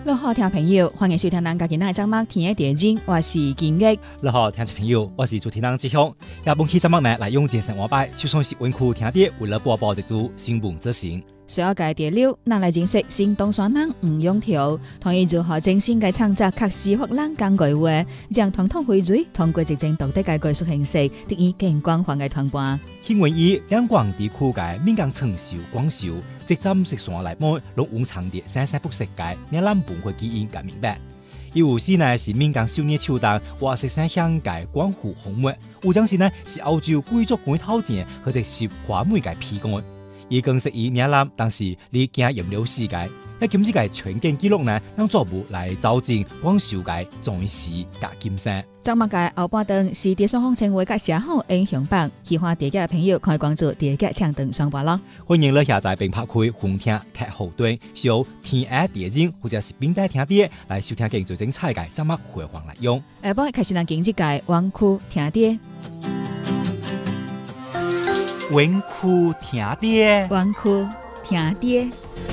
你好，聽朋友，歡迎收聽咱家今仔節目天的地景，我是金玉。 你好，聽眾朋友，我是主持人志雄。也本期節目呢，來用精神話擺，就算是溫庫聽啲，為了播報一組新聞資訊。 需要介第六，咱來認識新當選人吳永條，同意如何精心嘅創作確實獲咱講句話，讓傳統薈萃通過一種獨特嘅藝術形式，得以更廣泛嘅傳播。 新聞以兩廣地區嘅民間長壽廣壽，即針食線來摸，攏蕴藏啲生生不息嘅嶺南文化基因嘅明白。有時呢是民間少年手動或是生香嘅廣府紅墨，有陣時呢是歐洲貴族館頭前或者是華美嘅皮乾。伊更是以嶺南當時離行鹽流世界，一今次嘅全景記錄呢，讓作物來找證廣壽嘅重視加金山。 節目嘅後半段是地雙方稱為嘅社會英雄榜，喜歡第一嘅朋友可以關注第一個搶登上榜咯。 歡迎你下載並拍開紅聽劇後端，由天愛電影或者是冰帶聽啲來收聽更最精彩嘅節目回放來用。 下晡開始咱經濟界灣區聽啲。 溫庫聽啲， 灣區聽啲，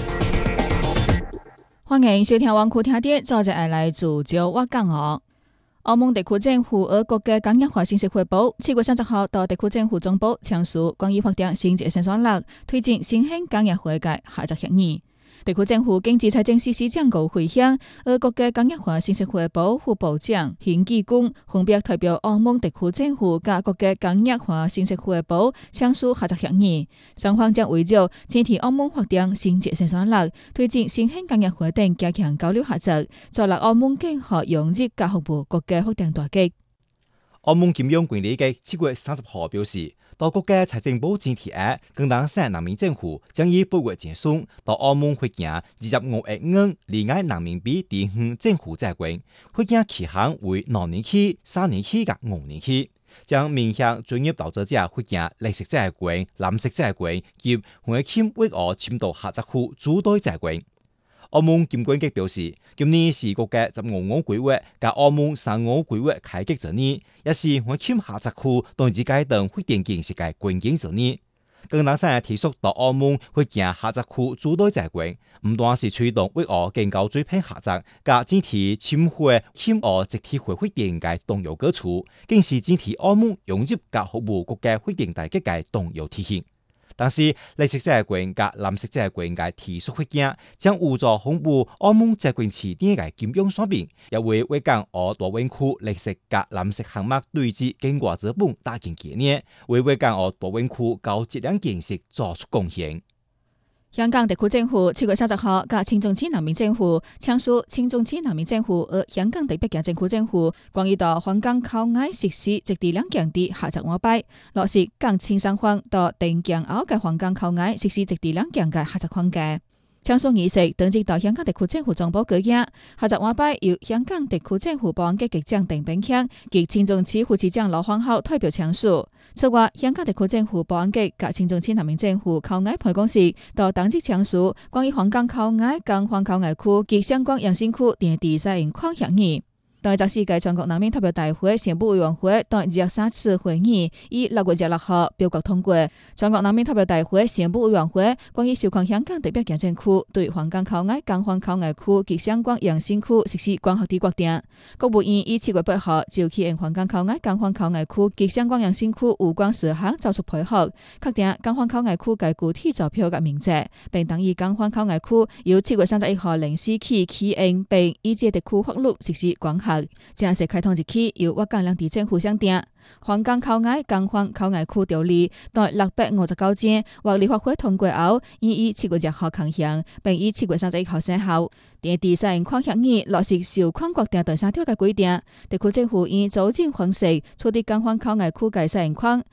歡迎收聽灣區聽啲，作者係來自招我講哦。澳門地區政府和國家工業化信息匯報7月30號到地區政府總部簽署關於發展新界生產力、推進新興工業化嘅合作協議。地區政府經濟財政司司長高慧享和國家工業化信息匯報副部長邢繼軍分別代表澳門地區政府和國家工業化信息匯報簽署合作協議，雙方將圍繞整體澳門發展新界生產力、推進新興工業化等加強交流合作，助力澳門更好融入及服務國家發展大局。 澳門金融管理局7月30號表示，到國家財政部整體案，廣東省人民政府將於8月結束到澳門發行25億元離岸人民幣地方政府債券，發行期限為2年期、3年期及5年期，將面向專業投資者發行綠色債券、藍色債券及黃金委託深度合作區主貸債券。澳門金管局表示，今年是國家15個規劃及澳門3個規劃開局之年，也是黃金合作區同時階段發展建設嘅關鍵之年。廣東省提出到澳門發行合作區主貸債券，唔單是推動委託更高水平合作及整體深化金澳集體化發展嘅重要基礎，更是整體澳門融入及服務國家發展大局嘅重要體現。但是，綠色債券及藍色債券嘅提速發展，將有助豐富澳門債券市場嘅金融水平，也為粵港澳大灣區綠色及藍色項目對接更加資本搭建基礎，為粵港澳大灣區高質量建設作出貢獻。 香港地區政府7月30號及青中區人民政府簽署青中區人民政府和香港特別行政區政府關於到香港口岸實施一地兩檢的合作安排，落實港青雙方到訂檢後嘅香港口岸實施一地兩檢嘅合作框架。簽署儀式登記到香港地區政府總部舉行，合作安排由香港地區政府保安局局長鄧炳強及青中區副市長羅芳浩代表簽署。此外，香港地區政府保安局及青中區人民政府口岸辦公室到當日簽署關於香港口岸港方口岸區及相關陽性區電地使用框協議。第14屆全國人民代表大會常務委員會第23次會議於6月26號表決通過全國人民代表大會常務委員會關於授權香港特別行政區對香港口岸港方口岸區及相關陽性區實施管轄的決定。國務院於7月8號就其香港口岸港方口岸區及相關陽性區有關事項作出配合，確定港方口岸區嘅具體座標嘅名冊，並同意港方口岸區由7月31號零時起起運，並依這地區法律實施管轄。正式開通日期由粵港兩地政府商定。香港口岸港方口岸區條例第659章獲立法會通過後，於7月1號施行，並於7月31號生效。電地使用框協議落實授權國定第3條嘅規定，地區政府以組織方式處理港方口岸區嘅使用框，